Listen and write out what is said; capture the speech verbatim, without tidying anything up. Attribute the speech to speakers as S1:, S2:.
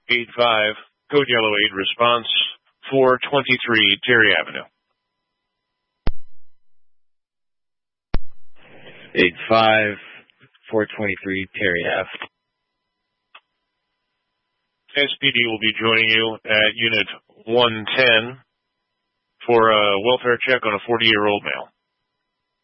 S1: eight five, code yellow eight, response four twenty-three Terry Avenue.
S2: eight five, four twenty-three Terry Ave.
S1: S P D will be joining you at Unit one ten for a welfare check on a forty-year-old male.